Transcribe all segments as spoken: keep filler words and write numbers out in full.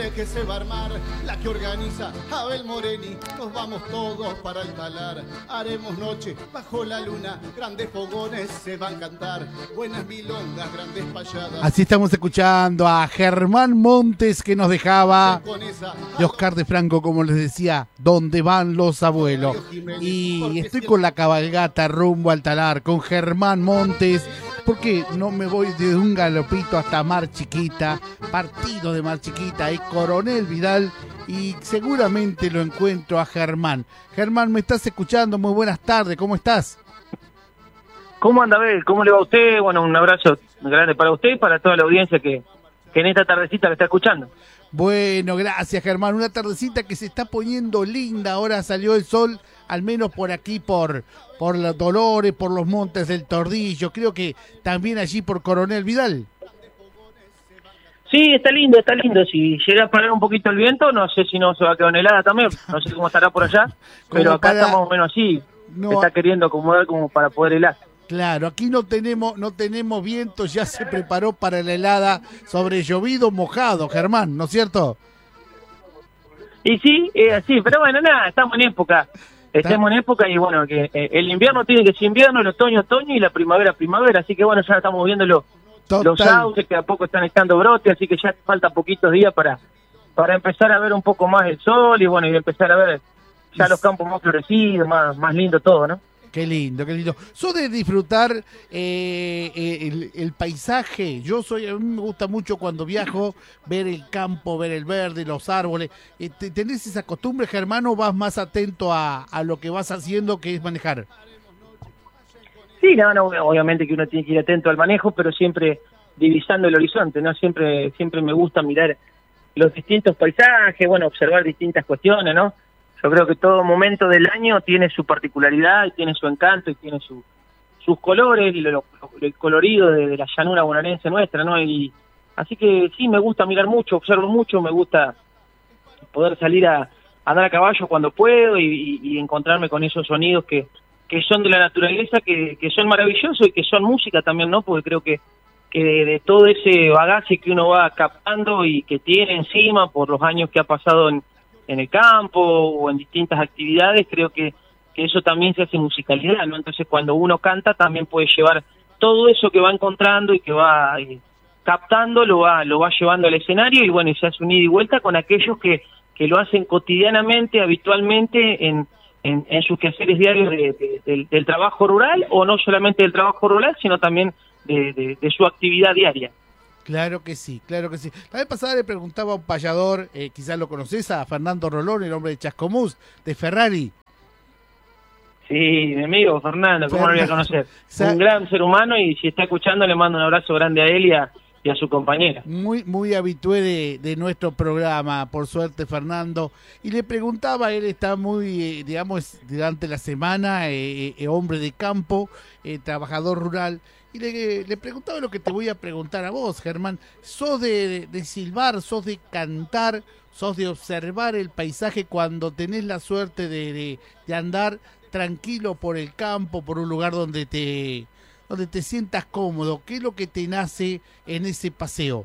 noche que se va a armar, la que organiza Abel Moreni, nos vamos todos para el talar. Haremos noche bajo la luna, grandes fogones se van a cantar, buenas milongas, grandes payadas. Así estamos escuchando a Germán Montes, que nos dejaba de Oscar de Franco, como les decía, ¿dónde van los abuelos? Y estoy con la cabalgata rumbo al talar, con Germán Montes, porque no me voy de un galopito hasta Mar Chiquita, partido de Mar Chiquita y Coronel Vidal, y seguramente lo encuentro a Germán. Germán, ¿me estás escuchando? Muy buenas tardes, ¿cómo estás? ¿Cómo anda, Abel? ¿Cómo le va a usted? Bueno, un abrazo grande para usted y para toda la audiencia que, que en esta tardecita le está escuchando. Bueno, gracias, Germán. Una tardecita que se está poniendo linda. Ahora salió el sol, al menos por aquí, por, por los Dolores, por los Montes del Tordillo. Creo que también allí por Coronel Vidal. Sí, está lindo, está lindo. Si llega a parar un poquito el viento, no sé si no se va a quedar una helada también. No sé cómo estará por allá, pero acá para... estamos más o menos así. No... está queriendo acomodar como para poder helar. Claro, aquí no tenemos no tenemos viento, ya se preparó para la helada sobre llovido mojado, Germán, ¿no es cierto? Y sí, es así, pero bueno, nada, estamos en época, estamos en época y bueno, que eh, el invierno tiene que ser invierno, el otoño, otoño y la primavera, primavera, así que bueno, ya estamos viendo lo, los sauces que a poco están echando brote, así que ya falta poquitos días para, para empezar a ver un poco más el sol y bueno, y empezar a ver ya los campos más florecidos, más, más lindo todo, ¿no? Qué lindo, qué lindo. ¿Sos de disfrutar eh, el, el paisaje? Yo soy, a mí me gusta mucho cuando viajo, ver el campo, ver el verde, los árboles. Eh, ¿Tenés esa costumbre, Germán, o vas más atento a, a lo que vas haciendo, que es manejar? Sí, no, no, obviamente que uno tiene que ir atento al manejo, pero siempre divisando el horizonte, ¿no? Siempre, siempre me gusta mirar los distintos paisajes, bueno, observar distintas cuestiones, ¿no? Yo creo que todo momento del año tiene su particularidad y tiene su encanto y tiene su, sus colores y lo, lo, el colorido de, de la llanura bonaerense nuestra, ¿no? Y así que sí, me gusta mirar mucho, observo mucho, me gusta poder salir a, a andar a caballo cuando puedo y, y, y encontrarme con esos sonidos que, que son de la naturaleza, que, que son maravillosos y que son música también, ¿no? Porque creo que, que de, de todo ese bagaje que uno va captando y que tiene encima por los años que ha pasado en en el campo o en distintas actividades, creo que, que eso también se hace musicalidad, ¿no? Entonces cuando uno canta también puede llevar todo eso que va encontrando y que va eh, captando, lo va lo va llevando al escenario y bueno, y se hace un ida y vuelta con aquellos que, que lo hacen cotidianamente, habitualmente en, en, en sus quehaceres diarios de, de, del, del trabajo rural, o no solamente del trabajo rural, sino también de, de, de su actividad diaria. Claro que sí, claro que sí. La vez pasada le preguntaba a un payador, eh, quizás lo conoces, a Fernando Rolón, el hombre de Chascomús, de Ferrari. Sí, mi amigo Fernando, ¿cómo Fernando. No lo voy a conocer? Un gran ser humano y si está escuchando le mando un abrazo grande a él y a, y a su compañera. Muy muy habitué de, de nuestro programa, por suerte, Fernando. Y le preguntaba, él está muy, eh, digamos, durante la semana, eh, eh, hombre de campo, eh, trabajador rural. Y le, le preguntaba lo que te voy a preguntar a vos, Germán. ¿Sos de, de, de silbar, sos de cantar, sos de observar el paisaje cuando tenés la suerte de, de, de andar tranquilo por el campo, por un lugar donde te, donde te sientas cómodo? ¿Qué es lo que te nace en ese paseo?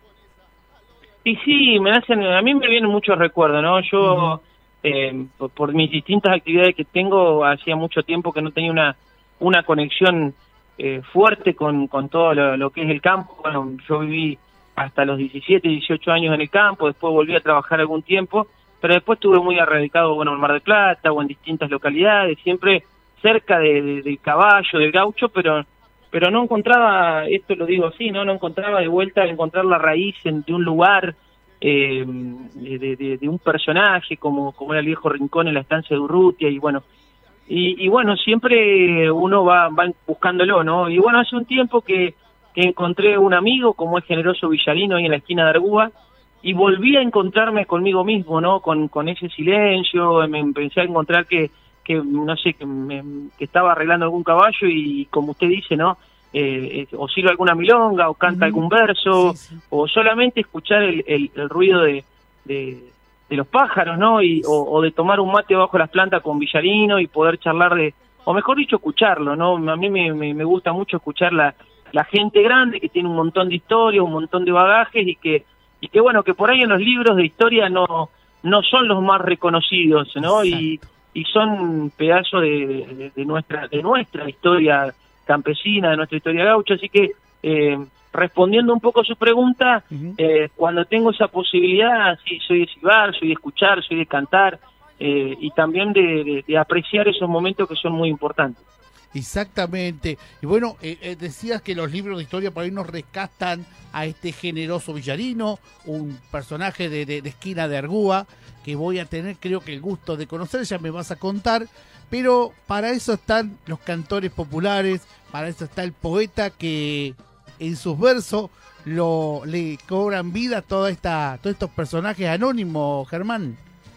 Y sí, me nacen, a mí me vienen muchos recuerdos, ¿no? Yo, uh-huh. eh, por, por mis distintas actividades que tengo, hacía mucho tiempo que no tenía una, una conexión Eh, fuerte con, con todo lo, lo que es el campo. Bueno, yo viví hasta los diecisiete, dieciocho años en el campo, después volví a trabajar algún tiempo, pero después estuve muy arraigado, bueno, en Mar del Plata o en distintas localidades, siempre cerca de, de, del caballo, del gaucho, pero pero no encontraba, esto lo digo así, no no encontraba de vuelta encontrar la raíz en, de un lugar, eh, de, de, de un personaje como, como era el viejo Rincón en la estancia de Urrutia, y bueno, Y, y bueno, siempre uno va, va buscándolo, ¿no? Y bueno, hace un tiempo que, que encontré un amigo como el Generoso Villarino ahí en la esquina de Arguba, y volví a encontrarme conmigo mismo, ¿no? Con, con ese silencio, me empecé a encontrar que, que no sé, que, me, que estaba arreglando algún caballo y como usted dice, ¿no? Eh, eh, o silba alguna milonga, o canta uh-huh. algún verso, sí, sí. o solamente escuchar el, el, el ruido de... de de los pájaros, ¿no? Y, o, o de tomar un mate bajo las plantas con Villarino y poder charlar de, o mejor dicho, escucharlo, ¿no? A mí me, me, me gusta mucho escuchar la, la gente grande que tiene un montón de historia, un montón de bagajes y que y que bueno, que por ahí en los libros de historia no no son los más reconocidos, ¿no? Y, y son pedazos de, de, de nuestra de nuestra historia campesina, de nuestra historia gaucha, así que eh, respondiendo un poco a su pregunta, uh-huh. eh, cuando tengo esa posibilidad, sí, soy de silbar, soy de escuchar, soy de cantar, eh, y también de, de, de apreciar esos momentos que son muy importantes. Exactamente. Y bueno, eh, eh, decías que los libros de historia por ahí nos rescatan a este generoso villarino, un personaje de, de, de esquina de Argúa, que voy a tener creo que el gusto de conocer, ya me vas a contar, pero para eso están los cantores populares, para eso está el poeta que en sus versos lo, le cobran vida a toda esta, todos estos personajes anónimos, Germán.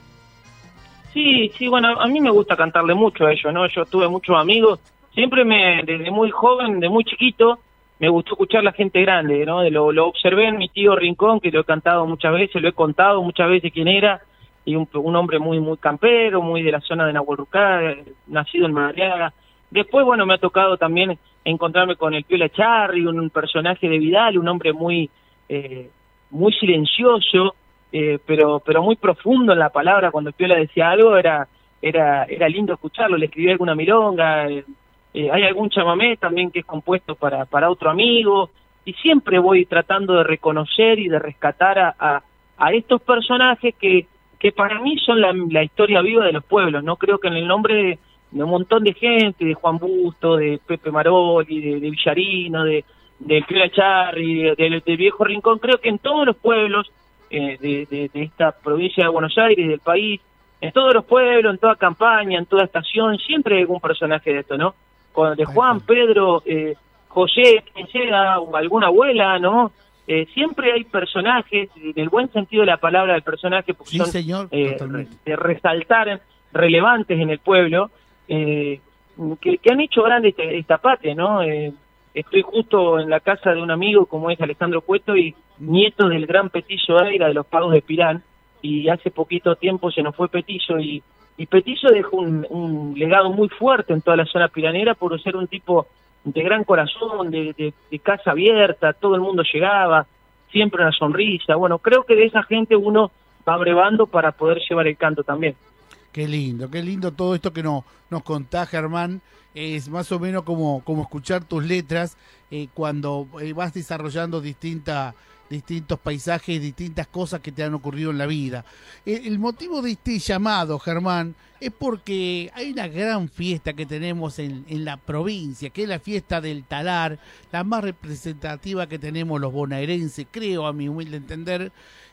Sí, sí, bueno, a mí me gusta cantarle mucho a ellos, ¿no? Yo tuve muchos amigos. Siempre me, desde muy joven, de muy chiquito, me gustó escuchar a la gente grande, ¿no? Lo, lo observé en mi tío Rincón, que lo he cantado muchas veces, lo he contado muchas veces quién era, y un, un hombre muy muy campero, muy de la zona de Nahuelrucá, nacido en Madariaga. Después, bueno, me ha tocado también encontrarme con el Piola Charri, un, un personaje de Vidal, un hombre muy eh, muy silencioso, eh, pero pero muy profundo en la palabra. Cuando el Piola decía algo, era era era lindo escucharlo, le escribía alguna milonga, eh, Eh, hay algún chamamé también que es compuesto para para otro amigo, y siempre voy tratando de reconocer y de rescatar a, a, a estos personajes que, que para mí son la, la historia viva de los pueblos, ¿no? Creo que en el nombre de, de un montón de gente, de Juan Busto, de Pepe Maroli, de, de Villarino, de, de Piola Charri, de, de, de Viejo Rincón, creo que en todos los pueblos eh, de, de, de esta provincia de Buenos Aires, del país, en todos los pueblos, en toda campaña, en toda estación, siempre hay algún personaje de esto, ¿no? Con de Juan, Pedro, eh, José, quien sea, o alguna abuela, ¿no? Eh, siempre hay personajes, en el buen sentido de la palabra del personaje, porque sí, son señor, eh, de resaltar, relevantes en el pueblo, eh, que, que han hecho grande esta, esta patria, ¿no? Eh, estoy justo en la casa de un amigo como es Alejandro Cueto, y nieto del gran Petizo Aira de los Pagos de Pirán, y hace poquito tiempo se nos fue Petizo, y Y Petizo dejó un, un legado muy fuerte en toda la zona piranera por ser un tipo de gran corazón, de, de, de casa abierta, todo el mundo llegaba, siempre una sonrisa. Bueno, creo que de esa gente uno va brevando para poder llevar el canto también. Qué lindo, qué lindo todo esto que nos, nos contás, Germán. Es más o menos como, como escuchar tus letras eh, cuando eh, vas desarrollando distintas... distintos paisajes, distintas cosas que te han ocurrido en la vida. El, el motivo de este llamado, Germán, es porque hay una gran fiesta que tenemos en, en la provincia, que es la fiesta del talar, la más representativa que tenemos los bonaerenses, creo, a mi humilde entender,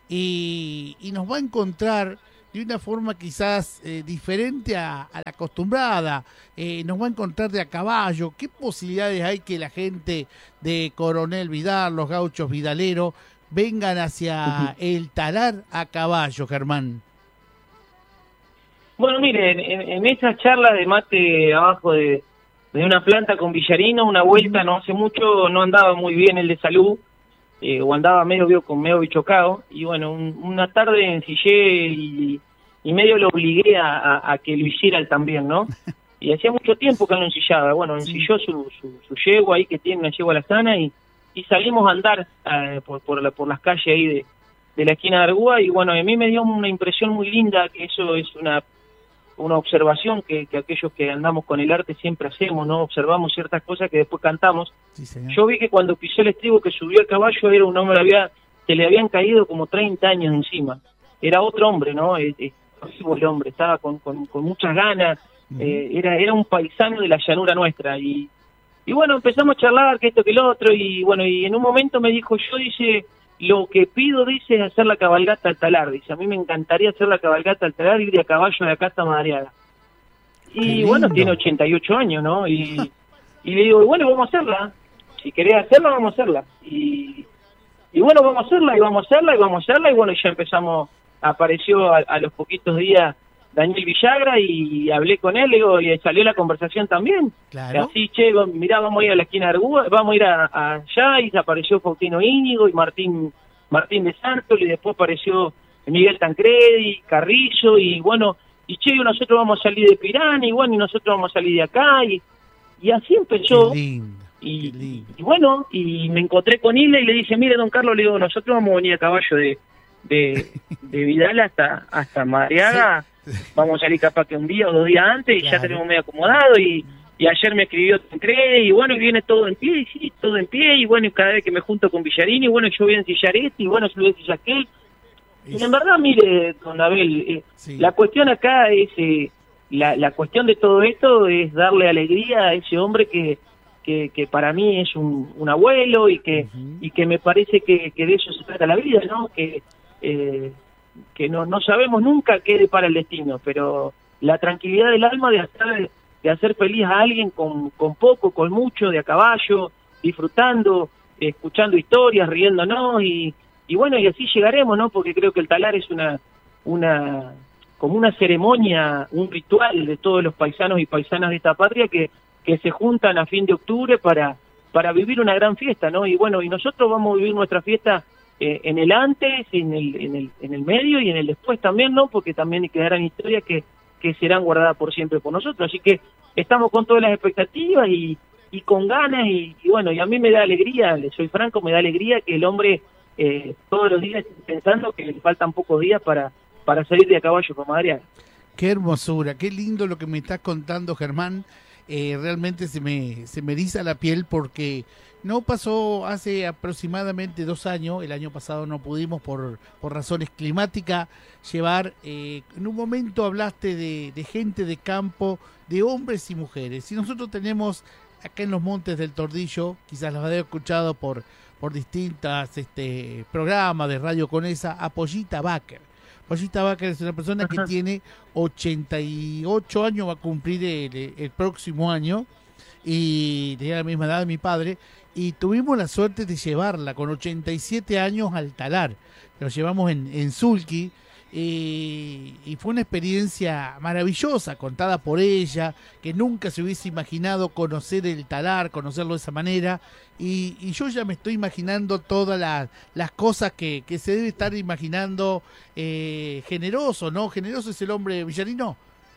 y, y nos va a encontrar de una forma quizás eh, diferente a, a la acostumbrada, eh, nos va a encontrar de a caballo. ¿Qué posibilidades hay que la gente de Coronel Vidal, los gauchos vidaleros, vengan hacia uh-huh. el talar a caballo, Germán? Bueno, miren, en, en esa charla de mate abajo de, de una planta con Villarino, una vuelta, no hace mucho, no andaba muy bien el de salud, Eh, o andaba medio vio con medio bichocado, y bueno, un, una tarde ensillé y, y medio lo obligué a, a, a que lo hiciera él también, ¿no? Y hacía mucho tiempo que no ensillaba. Bueno, ensilló su, su, su yegua ahí, que tiene una yegua alazana, y, y salimos a andar eh, por, por, la, por las calles ahí de, de la esquina de Argúa, y bueno, a mí me dio una impresión muy linda, que eso es una una observación que, que aquellos que andamos con el arte siempre hacemos, ¿no? Observamos ciertas cosas que después cantamos. Sí, yo vi que cuando pisó el estribo, que subió el caballo, era un hombre, había, que le habían caído como treinta años encima. Era otro hombre, ¿no? El, el hombre estaba con, con, con muchas ganas, uh-huh. eh, era, era un paisano de la llanura nuestra, y, y bueno, empezamos a charlar, que esto, que lo otro, y bueno, y en un momento me dijo, yo, dice, lo que pido, dice, es hacer la cabalgata al talar. Dice, a mí me encantaría hacer la cabalgata al talar, ir de a caballo de acá hasta Madariaga. Y bueno, tiene ochenta y ocho años, ¿no? Y, y le digo, bueno, vamos a hacerla. Si querés hacerla, vamos a hacerla. Y, y bueno, vamos a hacerla, y vamos a hacerla, y vamos a hacerla. Y bueno, ya empezamos, apareció a, a los poquitos días Daniel Villagra, y hablé con él, digo, y salió la conversación también. Claro. Así, che, mirá, vamos a ir a la esquina de Argúa, vamos a ir a, a allá, y apareció Faustino Íñigo y Martín Martín de Santos, y después apareció Miguel Tancredi, Carrillo, y bueno, y che, nosotros vamos a salir de Pirán, y bueno, y nosotros vamos a salir de acá, y, y así empezó Y, y bueno, y me encontré con Isla y le dije, mire, don Carlos, le digo, nosotros vamos a venir a caballo de de, de Vidal hasta hasta Madariaga, sí. Vamos a salir capaz que un día o dos días antes y claro. Ya tenemos medio acomodado y, y ayer me escribió Tancredi y bueno, y viene todo en pie, y sí, todo en pie, y bueno, y cada vez que me junto con Villarini, bueno, yo voy a ensillar este, y bueno, yo voy a ensillar aquel. Y en verdad, mire, don Abel, eh, sí. La cuestión acá es, eh, la, la cuestión de todo esto es darle alegría a ese hombre que Que, que para mí es un, un abuelo y que uh-huh. y que me parece que, que de eso se trata la vida, ¿no? Que eh, que no no sabemos nunca qué depara el destino, pero la tranquilidad del alma de hacer de hacer feliz a alguien con, con poco, con mucho, de a caballo, disfrutando, escuchando historias, riéndonos y, y bueno, y así llegaremos, ¿no? Porque creo que el talar es una una como una ceremonia, un ritual de todos los paisanos y paisanas de esta patria que que se juntan a fin de octubre para para vivir una gran fiesta, ¿no? Y bueno, y nosotros vamos a vivir nuestra fiesta eh, en el antes, en el, en el en el medio y en el después también, ¿no? Porque también quedarán historias que, que serán guardadas por siempre por nosotros. Así que estamos con todas las expectativas y, y con ganas y, y bueno, y a mí me da alegría, le soy franco, me da alegría que el hombre eh, todos los días esté pensando que le faltan pocos días para, para salir de a caballo con Madariaga. Qué hermosura, qué lindo lo que me estás contando, Germán. Eh, realmente se me, se me eriza la piel porque no pasó hace aproximadamente dos años, el año pasado no pudimos por, por razones climáticas llevar, eh, en un momento hablaste de, de gente de campo, de hombres y mujeres, y nosotros tenemos acá en los Montes del Tordillo, quizás los habéis escuchado por, por distintas este, programas de Radio Conesa, a Pollita Baker. Pollita Baker es una persona que tiene ochenta y ocho años, va a cumplir el, el próximo año, y tenía la misma edad de mi padre, y tuvimos la suerte de llevarla con ochenta y siete años al talar. Lo llevamos en, en Sulky, y, y fue una experiencia maravillosa, contada por ella, que nunca se hubiese imaginado conocer el talar, conocerlo de esa manera, y, y yo ya me estoy imaginando todas las, las cosas que, que se debe estar imaginando eh, Generoso, ¿no? Generoso es el hombre villarino.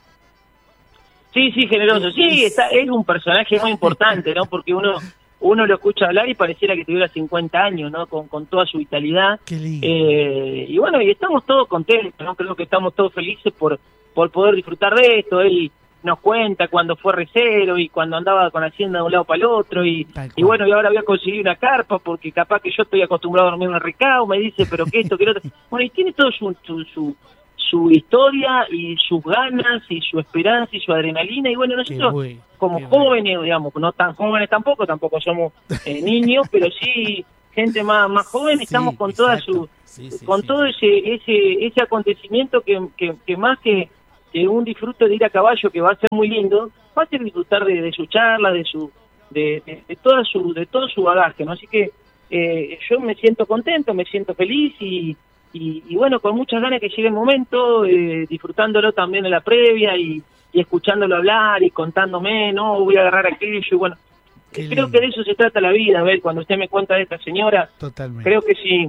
Sí, sí, Generoso, sí, está, es un personaje muy importante, ¿no? Porque uno uno lo escucha hablar y pareciera que tuviera cincuenta años, ¿no? Con, con toda su vitalidad. Qué lindo. Eh, y bueno, y estamos todos contentos, ¿no? Creo que estamos todos felices por, por poder disfrutar de esto. Él nos cuenta cuando fue recero y cuando andaba con Hacienda de un lado para el otro. Y, y bueno, y ahora voy a conseguir una carpa porque capaz que yo estoy acostumbrado a dormir en el recao. Me dice, pero que esto, que lo otro. Bueno, y tiene todo su... su, su su historia y sus ganas y su esperanza y su adrenalina y bueno, nosotros bueno, como jóvenes, bueno. digamos, no tan jóvenes tampoco, tampoco somos eh, niños, pero sí gente más más joven, sí, estamos con exacto. toda su sí, sí, con sí, todo sí. ese ese ese acontecimiento que, que, que más que, que un disfrute de ir a caballo, que va a ser muy lindo, va a ser disfrutar de, de su charla, de su de, de, de toda su de todo su bagaje, ¿no? Así que eh, yo me siento contento, me siento feliz y Y, y bueno, con muchas ganas que llegue el momento, eh, disfrutándolo también en la previa y, y escuchándolo hablar y contándome, no, voy a agarrar aquello y bueno, Qué creo lindo. Que de eso se trata la vida, a ver, cuando usted me cuenta de esta señora, Totalmente. Creo que si,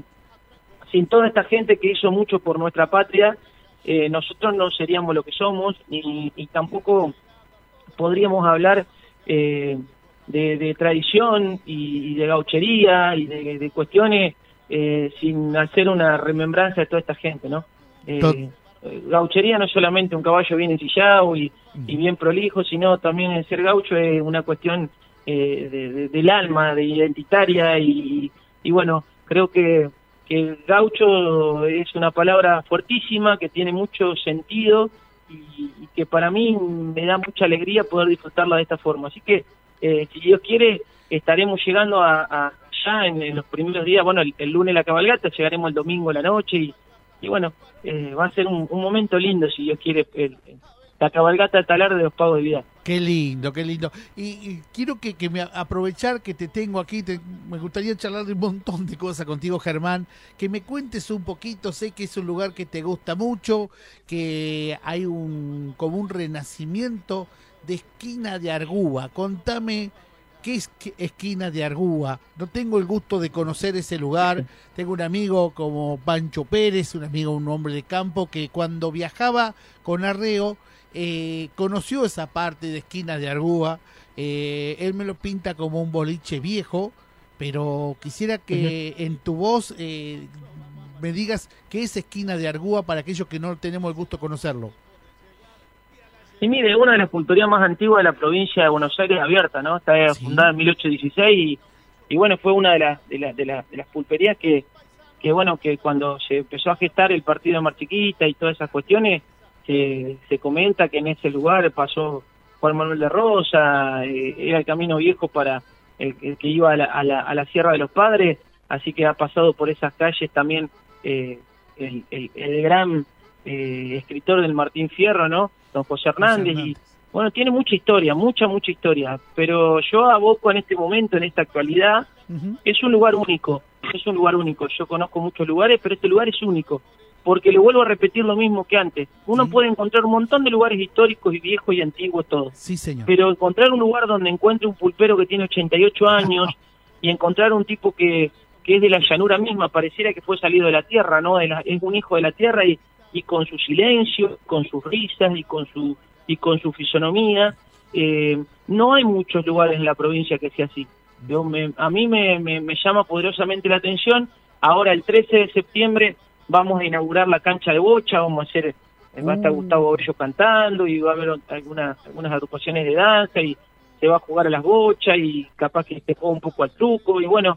sin toda esta gente que hizo mucho por nuestra patria, eh, nosotros no seríamos lo que somos y, y tampoco podríamos hablar eh, de, de tradición y, y de gauchería y de, de cuestiones Eh, sin hacer una remembranza de toda esta gente, ¿no? Eh, gauchería no es solamente un caballo bien ensillado y, uh-huh. y bien prolijo, sino también el ser gaucho es una cuestión eh, de, de, del alma, de identitaria y, y bueno, creo que, que gaucho es una palabra fuertísima que tiene mucho sentido y, y que para mí me da mucha alegría poder disfrutarla de esta forma. Así que, eh, si Dios quiere, estaremos llegando a, a ya en, en los primeros días, bueno, el, el lunes la cabalgata, llegaremos el domingo a la noche y, y bueno, eh, va a ser un, un momento lindo, si Dios quiere, el, la cabalgata al talar de los Pagos de Vidal. Qué lindo, qué lindo. Y, y quiero que, que me aprovechar que te tengo aquí, te, me gustaría charlar de un montón de cosas contigo, Germán, que me cuentes un poquito, sé que es un lugar que te gusta mucho, que hay un como un renacimiento de Esquina de Arguba. Contame ¿qué es qué esquina de Argua? No tengo el gusto de conocer ese lugar. Tengo un amigo como Pancho Pérez, un amigo, un hombre de campo, que cuando viajaba con Arreo, eh, conoció esa parte de esquina de Argua. Eh, él me lo pinta como un boliche viejo, pero quisiera que uh-huh. en tu voz eh, me digas qué es esquina de Argua para aquellos que no tenemos el gusto de conocerlo. Y mire, una de las pulperías más antiguas de la provincia de Buenos Aires abierta, ¿no? Está sí. fundada en mil ochocientos dieciséis y, y bueno, fue una de las de, la, de, la, de las pulperías que, que, bueno, que cuando se empezó a gestar el partido de Mar Chiquita y todas esas cuestiones, se, se comenta que en ese lugar pasó Juan Manuel de Rosa, eh, era el camino viejo para el, el que iba a la, a, la, a la Sierra de los Padres, así que ha pasado por esas calles también eh, el, el, el gran eh, escritor del Martín Fierro, ¿no? Don José Hernández, y bueno, tiene mucha historia, mucha, mucha historia, pero yo aboco en este momento, en esta actualidad, uh-huh. es un lugar único, es un lugar único, yo conozco muchos lugares, pero este lugar es único, porque le vuelvo a repetir lo mismo que antes, uno sí. puede encontrar un montón de lugares históricos y viejos y antiguos todos, sí, señor. Pero encontrar un lugar donde encuentre un pulpero que tiene ochenta y ocho años, y encontrar un tipo que, que es de la llanura misma, pareciera que fue salido de la tierra, ¿no? De la, es un hijo de la tierra y y con su silencio, con sus risas y con su y con su fisonomía, eh, no hay muchos lugares en la provincia que sea así. Yo me, a mí me, me, me llama poderosamente la atención. Ahora el trece de septiembre vamos a inaugurar la cancha de bocha, vamos a hacer, va a estar Gustavo Bello cantando y va a haber algunas algunas agrupaciones de danza y se va a jugar a las bochas y capaz que se juega un poco al truco y bueno,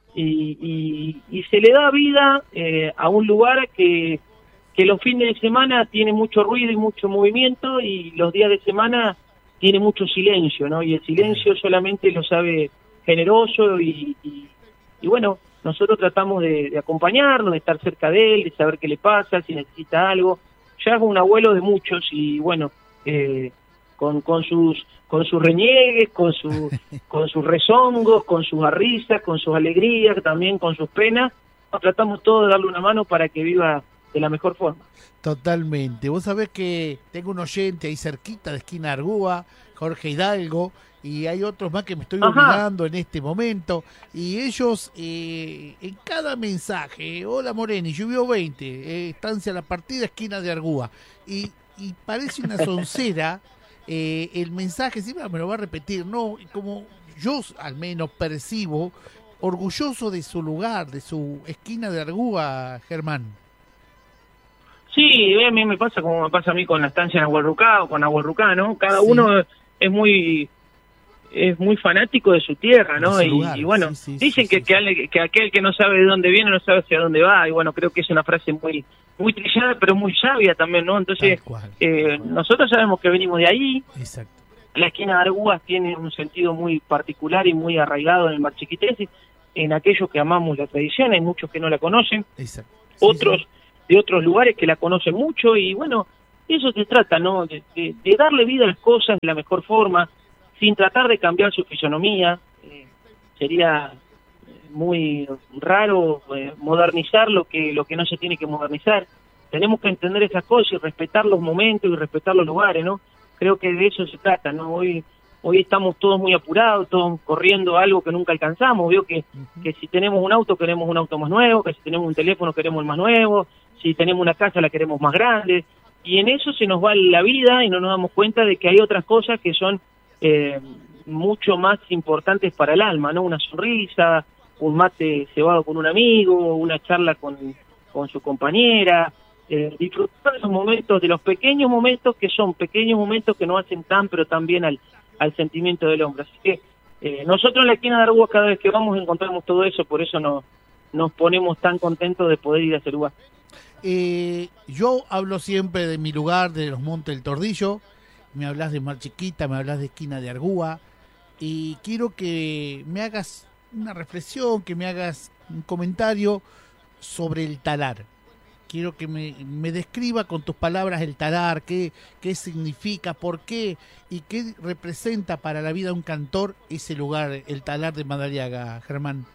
y, y, y se le da vida eh, a un lugar que que los fines de semana tiene mucho ruido y mucho movimiento y los días de semana tiene mucho silencio, ¿no? Y el silencio solamente lo sabe Generoso y, y, y bueno, nosotros tratamos de, de acompañarlo, de estar cerca de él, de saber qué le pasa, si necesita algo. Ya es un abuelo de muchos y bueno, eh, con, con sus con sus reniegues, con, su, con sus rezongos, con sus risas, con sus alegrías, también con sus penas, tratamos todos de darle una mano para que viva de la mejor forma. Totalmente. Vos sabés que tengo un oyente ahí cerquita de esquina Argua, Jorge Hidalgo, y hay otros más que me estoy Ajá. olvidando en este momento, y ellos eh, en cada mensaje, hola Moreni, llovió veinte, eh, estancia La Partida, esquina de Argua, y, y parece una soncera eh, el mensaje, siempre me lo va a repetir, no, como yo al menos percibo, orgulloso de su lugar, de su esquina de Argua, Germán. Sí, a mí me pasa como me pasa a mí con la estancia en Aguarrucá o con Aguarrucá, ¿no? Cada sí. uno es muy es muy fanático de su tierra, ¿no? Y, y bueno, sí, sí, dicen sí, que, sí, que, sí. que aquel que no sabe de dónde viene no sabe hacia dónde va, y bueno, creo que es una frase muy muy trillada, pero muy sabia también, ¿no? Entonces, eh, nosotros sabemos que venimos de ahí. Exacto. La esquina de Arguas tiene un sentido muy particular y muy arraigado en el marchiquitense, en aquellos que amamos la tradición, hay muchos que no la conocen, Exacto. Sí, otros... Sí. de otros lugares que la conocen mucho y bueno, eso se trata, ¿no? De, de, de darle vida a las cosas de la mejor forma, sin tratar de cambiar su fisonomía. Eh, sería muy raro eh, modernizar lo que lo que no se tiene que modernizar. Tenemos que entender esas cosas y respetar los momentos y respetar los lugares, ¿no? Creo que de eso se trata, ¿no? Hoy hoy estamos todos muy apurados, todos corriendo algo que nunca alcanzamos. Veo que, uh-huh. que si tenemos un auto queremos un auto más nuevo, que si tenemos un teléfono queremos el más nuevo, si tenemos una casa la queremos más grande, y en eso se nos va la vida y no nos damos cuenta de que hay otras cosas que son eh, mucho más importantes para el alma, ¿no? Una sonrisa, un mate cebado con un amigo, una charla con, con su compañera, eh, disfrutar de esos momentos, de los pequeños momentos que son pequeños momentos que no hacen tan pero tan bien al, al sentimiento del hombre. Así que eh, nosotros en la esquina de Arguas cada vez que vamos encontramos todo eso, por eso no, nos ponemos tan contentos de poder ir a ese lugar. Eh, yo hablo siempre de mi lugar, de los Montes del Tordillo, me hablas de Mar Chiquita, me hablas de esquina de Argua, y quiero que me hagas una reflexión, que me hagas un comentario sobre el talar. Quiero que me, me describa con tus palabras el talar, qué, qué significa, por qué y qué representa para la vida de un cantor ese lugar, el talar de Madariaga, Germán.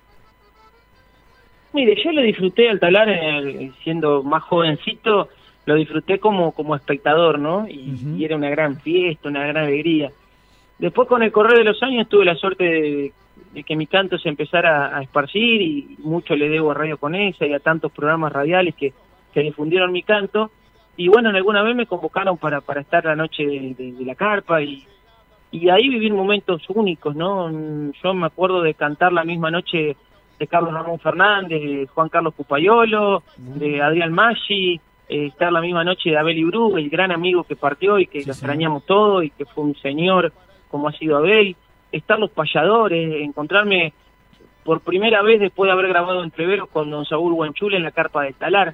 Mire, yo lo disfruté al talar eh, siendo más jovencito, lo disfruté como como espectador, ¿no? Y, uh-huh. y era una gran fiesta, una gran alegría. Después, con el correr de los años, tuve la suerte de, de que mi canto se empezara a esparcir, y mucho le debo a Radio Conesa y a tantos programas radiales que, que difundieron mi canto. Y bueno, en alguna vez me convocaron para, para estar la noche de, de, de la carpa, y, y ahí vivir momentos únicos, ¿no? Yo me acuerdo de cantar la misma noche de Carlos Ramón Fernández, de Juan Carlos Cupayolo, de Adrián Maggi, eh, estar la misma noche de Abel Ibru, el gran amigo que partió y que sí, lo extrañamos sí. todo, y que fue un señor como ha sido Abel, estar los payadores, encontrarme por primera vez después de haber grabado Entreveros con don Saúl Guanchula en la carpa del Talar,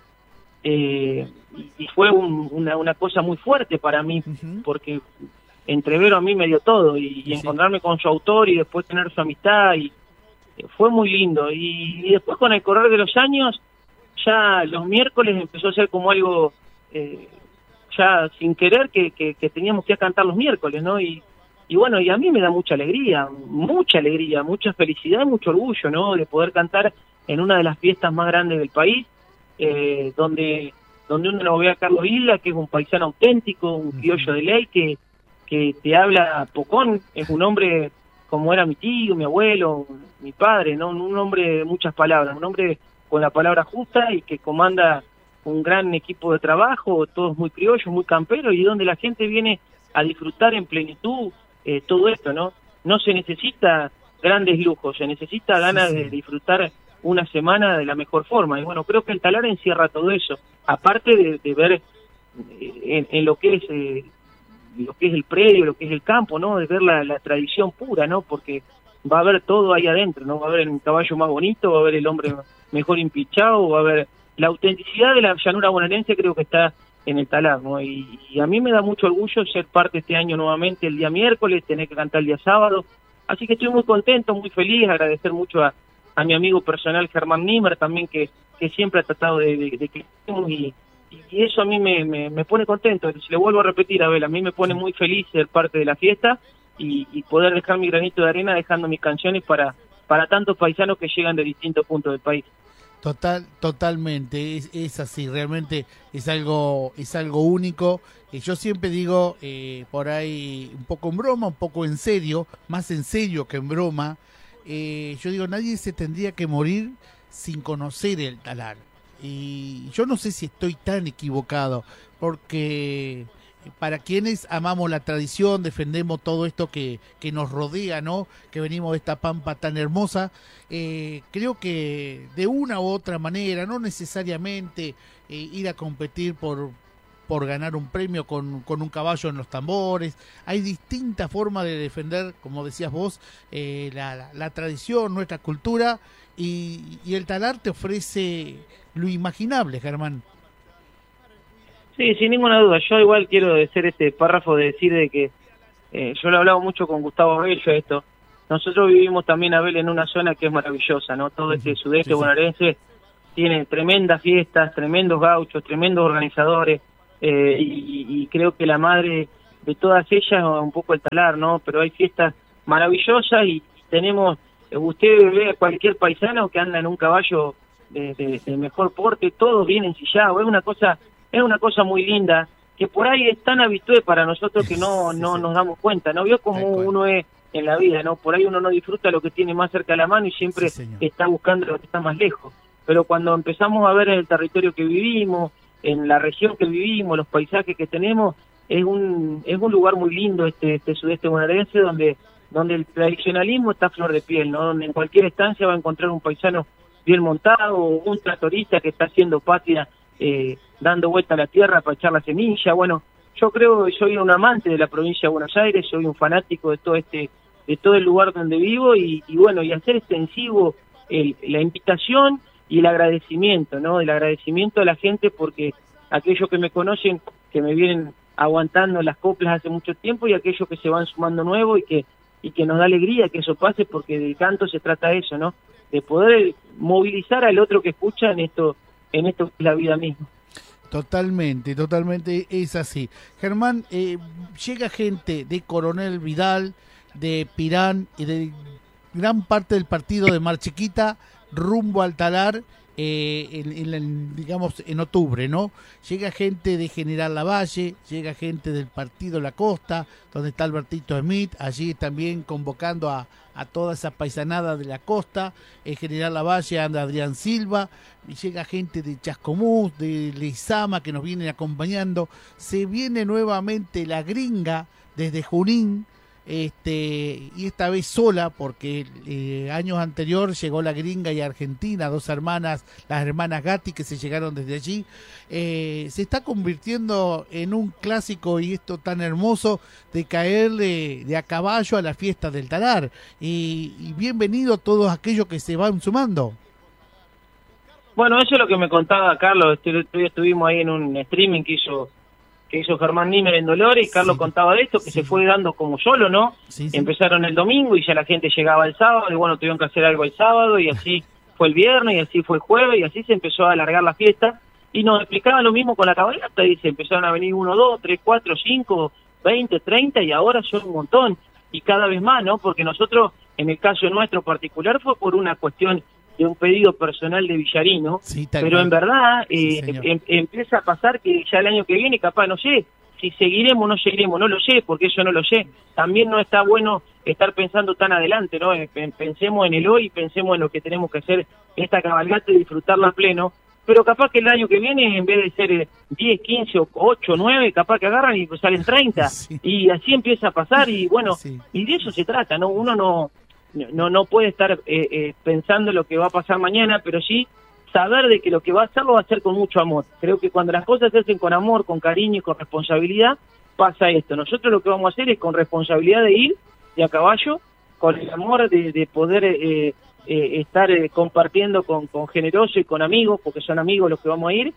eh, y, y fue un, una, una cosa muy fuerte para mí, uh-huh. porque Entreveros a mí me dio todo, y, y sí. encontrarme con su autor y después tener su amistad, y fue muy lindo. Y, y después, con el correr de los años, ya los miércoles empezó a ser como algo, eh, ya sin querer, que, que, que teníamos que cantar los miércoles, ¿no? Y, y bueno, y a mí me da mucha alegría, mucha alegría, mucha felicidad y mucho orgullo, ¿no? De poder cantar en una de las fiestas más grandes del país, eh, donde donde uno lo ve a Carlos Isla, que es un paisano auténtico, un criollo de ley, que, que te habla pocón, es un hombre como era mi tío, mi abuelo, mi padre, ¿no? Un hombre de muchas palabras, un hombre con la palabra justa, y que comanda un gran equipo de trabajo, todos muy criollos, muy camperos, y donde la gente viene a disfrutar en plenitud eh, todo esto, ¿no? No se necesita grandes lujos, se necesita ganas sí, sí. de disfrutar una semana de la mejor forma, y bueno, creo que el Talar encierra todo eso, aparte de, de ver eh, en, en lo que es... Eh, lo que es el predio, lo que es el campo, ¿no? De ver la, la tradición pura, ¿no? Porque va a haber todo ahí adentro, ¿no? Va a haber el caballo más bonito, va a haber el hombre mejor empichado, va a haber... La autenticidad de la llanura bonaerense creo que está en el Talar, ¿no? Y, y a mí me da mucho orgullo ser parte este año nuevamente el día miércoles, tener que cantar el día sábado, así que estoy muy contento, muy feliz, agradecer mucho a, a mi amigo personal Germán Nimmer también, que, que siempre ha tratado de, de, de que estemos, y y eso a mí me, me, me pone contento. Si le vuelvo a repetir, Abel, a mí me pone muy feliz ser parte de la fiesta, y, y poder dejar mi granito de arena dejando mis canciones para, para tantos paisanos que llegan de distintos puntos del país. Total, totalmente, es, es así, realmente es algo, es algo único. Eh, yo siempre digo, eh, por ahí un poco en broma, un poco en serio, más en serio que en broma, eh, yo digo, nadie se tendría que morir sin conocer el Talar. Y yo no sé si estoy tan equivocado, porque para quienes amamos la tradición, defendemos todo esto que, que nos rodea, ¿no? Que venimos de esta pampa tan hermosa, eh, creo que de una u otra manera, no necesariamente eh, ir a competir por, por ganar un premio con, con un caballo en los tambores, hay distintas formas de defender, como decías vos, eh, la, la, la tradición, nuestra cultura, y, y el Talar te ofrece lo imaginable, Germán. Sí, sin ninguna duda. Yo igual quiero decir este párrafo de decir de que eh, yo lo he hablado mucho con Gustavo Bello esto. Nosotros vivimos también, Abel, en una zona que es maravillosa, ¿no? Todo este sudeste sí, sí. bonaerense tiene tremendas fiestas, tremendos gauchos, tremendos organizadores, eh, y, y creo que la madre de todas ellas es un poco el Talar, ¿no? Pero hay fiestas maravillosas, y tenemos, usted ve a cualquier paisano que anda en un caballo de, de, de mejor porte, todos bien ensillados, es una cosa es una cosa muy linda, que por ahí es tan habitué para nosotros que no no sí, sí. nos damos cuenta, ¿no? Vio como uno es en la vida, ¿no? Por ahí uno no disfruta lo que tiene más cerca de la mano y siempre sí, está buscando lo que está más lejos, pero cuando empezamos a ver en el territorio que vivimos, en la región que vivimos, los paisajes que tenemos, es un es un lugar muy lindo este este sudeste bonaerense, donde donde el tradicionalismo está a flor de piel, ¿no? Donde en cualquier estancia va a encontrar un paisano bien montado, un tractorista que está haciendo patria, eh, dando vuelta a la tierra para echar la semilla. Bueno, yo creo que soy un amante de la provincia de Buenos Aires, soy un fanático de todo este, de todo el lugar donde vivo, y, y bueno, y hacer extensivo el, la invitación y el agradecimiento, ¿no? El agradecimiento a la gente, porque aquellos que me conocen, que me vienen aguantando las coplas hace mucho tiempo, y aquellos que se van sumando nuevos, y que y que nos da alegría que eso pase, porque del canto se trata de eso, ¿no? De poder movilizar al otro que escucha en esto, en esto que es la vida misma. Totalmente, totalmente es así. Germán, eh, llega gente de Coronel Vidal, de Pirán y de gran parte del partido de Mar Chiquita rumbo al Talar, eh, en, en, en, digamos, en octubre, ¿no? Llega gente de General Lavalle, llega gente del Partido La Costa, donde está Albertito Smith, allí también convocando a, a toda esa paisanada de la costa. En General Lavalle anda Adrián Silva, y llega gente de Chascomús, de Leizama, que nos vienen acompañando. Se viene nuevamente la gringa desde Junín, este y esta vez sola, porque eh, años anterior llegó la gringa y Argentina, dos hermanas, las hermanas Gatti, que se llegaron desde allí. Eh, se está convirtiendo en un clásico, y esto tan hermoso, de caer de, de a caballo a la fiesta del talar, y, y bienvenido todos aquellos que se van sumando. Bueno, eso es lo que me contaba Carlos. Estuvimos ahí en un streaming que hizo que hizo Germán Nímer en Dolores, y Carlos sí. contaba de esto, que sí. se fue dando como solo, ¿no? Sí, sí. Empezaron el domingo y ya la gente llegaba el sábado, y bueno, tuvieron que hacer algo el sábado, y así fue el viernes, y así fue el jueves, y así se empezó a alargar la fiesta, y nos explicaban lo mismo con la cabalgata, y se empezaron a venir uno, dos, tres, cuatro, cinco, veinte, treinta, y ahora son un montón, y cada vez más, ¿no? Porque nosotros, en el caso nuestro particular, fue por una cuestión de un pedido personal de Villarino, sí, pero mal. En verdad eh, sí, em, empieza a pasar que ya el año que viene, capaz, no sé, si seguiremos o no seguiremos, no lo sé, porque eso no lo sé. También no está bueno estar pensando tan adelante, ¿no? Pensemos en el hoy, pensemos en lo que tenemos que hacer esta cabalgata y disfrutarla a pleno, pero capaz que el año que viene, en vez de ser diez, quince, ocho, nueve, capaz que agarran y salen treinta, sí. y así empieza a pasar, y bueno, sí. y de eso se trata, ¿no? Uno no... No, no puede estar eh, eh, pensando lo que va a pasar mañana, pero sí saber de que lo que va a hacer lo va a hacer con mucho amor. Creo que cuando las cosas se hacen con amor, con cariño y con responsabilidad, pasa esto. Nosotros lo que vamos a hacer es con responsabilidad de ir de a caballo, con el amor de, de poder eh, eh, estar eh, compartiendo con, con generosos y con amigos, porque son amigos los que vamos a ir,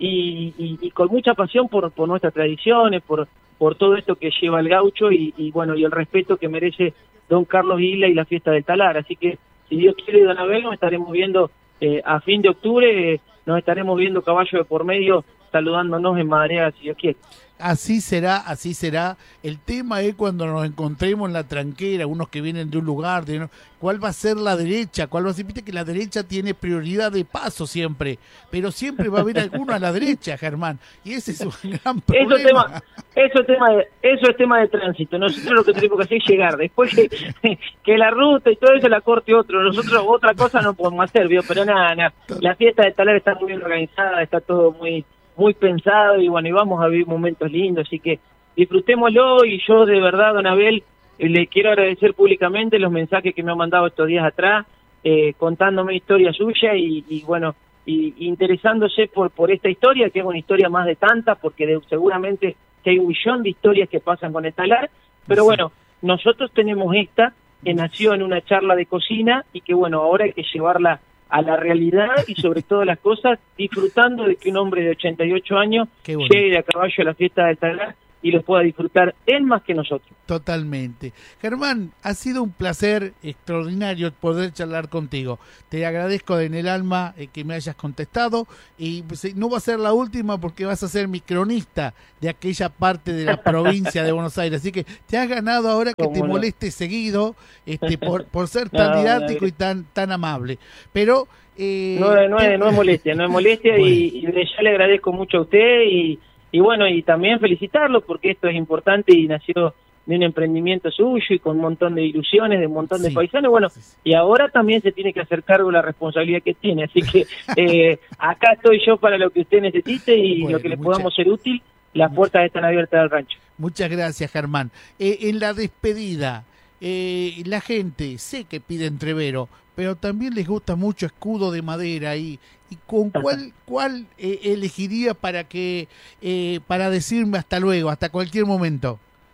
y, y, y con mucha pasión por, por nuestras tradiciones, por, por todo esto que lleva el gaucho, y, y bueno, y el respeto que merece don Carlos Isla y la fiesta del talar. Así que, si Dios quiere, don Abel, nos estaremos viendo eh, a fin de octubre, eh, nos estaremos viendo caballo de por medio, saludándonos en Madariaga, si Dios quiere. Así será, así será. El tema es cuando nos encontremos en la tranquera, unos que vienen de un lugar, de uno, cuál va a ser la derecha, cuál va a ser, viste que la derecha tiene prioridad de paso siempre, pero siempre va a haber alguno a la derecha, Germán, y ese es un gran problema. Eso, tema, eso, es tema de, eso es tema de tránsito. Nosotros lo que tenemos que hacer es llegar, después que, que la ruta y todo eso la corte otro, nosotros otra cosa no podemos hacer, ¿vio? Pero nada, nada, la fiesta de talar está muy bien organizada, está todo muy... muy pensado, y bueno, y vamos a vivir momentos lindos, así que disfrutémoslo. Y yo de verdad, don Abel, eh, le quiero agradecer públicamente los mensajes que me han mandado estos días atrás, eh, contándome historia suya, y, y bueno, y, interesándose por por esta historia, que es una historia más de tantas, porque de, seguramente que hay un millón de historias que pasan con el talar, pero sí. Bueno, nosotros tenemos esta, que nació en una charla de cocina, y que bueno, ahora hay que llevarla a la realidad, y sobre todas las cosas disfrutando de que un hombre de ochenta y ocho años llegue a caballo a la fiesta del talar y lo pueda disfrutar él más que nosotros. Totalmente. Germán, ha sido un placer extraordinario poder charlar contigo. Te agradezco en el alma eh, que me hayas contestado, y pues, no va a ser la última, porque vas a ser mi cronista de aquella parte de la provincia de Buenos Aires, así que te has ganado ahora que te moleste no? seguido este, por, por ser tan no, didáctico no, y tan, tan amable. Pero eh, no, no, es, no es molestia, no es molestia. Bueno. y, y ya le agradezco mucho a usted, y Y bueno, y también felicitarlo, porque esto es importante y nació de un emprendimiento suyo y con un montón de ilusiones, de un montón sí, de paisanos. Bueno, sí, sí. Y ahora también se tiene que hacer cargo de la responsabilidad que tiene. Así que eh, acá estoy yo para lo que usted necesite, y bueno, lo que le mucha, podamos ser útil. Las mucha, puertas están abiertas del rancho. Muchas gracias, Germán. Eh, en la despedida, eh, la gente sé que pide entrevero, pero también les gusta mucho escudo de madera, y, y con cuál cuál eh, elegiría para que eh, para decirme hasta luego, hasta cualquier momento.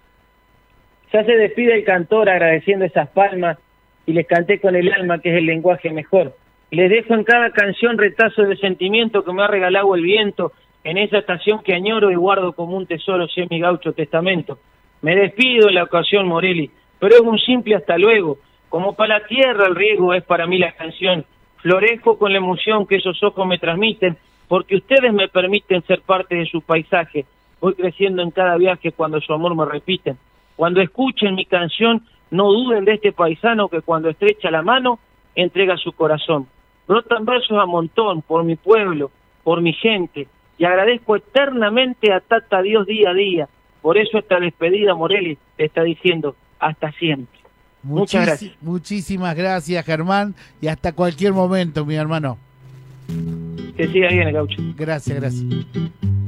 Ya se despide el cantor agradeciendo esas palmas, y les canté con el alma, que es el lenguaje mejor. Les dejo en cada canción retazos de sentimiento que me ha regalado el viento, en esa estación que añoro y guardo como un tesoro, si es mi gaucho testamento. Me despido en la ocasión, Morelli, pero es un simple hasta luego. Como para la tierra el riego es para mí la canción. Florezco con la emoción que esos ojos me transmiten, porque ustedes me permiten ser parte de su paisaje. Voy creciendo en cada viaje cuando su amor me repiten. Cuando escuchen mi canción, no duden de este paisano que cuando estrecha la mano, entrega su corazón. brotan versos a montón por mi pueblo, por mi gente, y agradezco eternamente a Tata Dios día a día. Por eso esta despedida, Morelli, te está diciendo hasta siempre. Muchas Muchis- gracias. Muchísimas gracias, Germán, y hasta cualquier momento, mi hermano. Que siga bien, Gaucho. Gracias, gracias.